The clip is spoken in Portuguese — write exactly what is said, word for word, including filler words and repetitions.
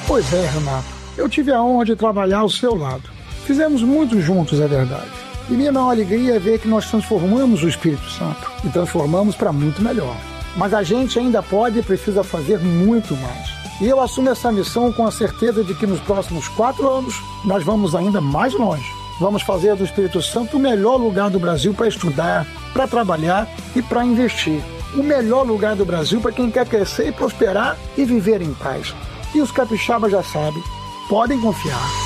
Pois é, Renato. Eu tive a honra de trabalhar ao seu lado. Fizemos muito juntos, é verdade. E minha maior alegria é ver que nós transformamos o Espírito Santo e transformamos para muito melhor. Mas a gente ainda pode e precisa fazer muito mais. E eu assumo essa missão com a certeza de que nos próximos quatro anos nós vamos ainda mais longe. Vamos fazer do Espírito Santo o melhor lugar do Brasil para estudar, para trabalhar e para investir. O melhor lugar do Brasil para quem quer crescer e prosperar e viver em paz. E os capixabas já sabem, podem confiar.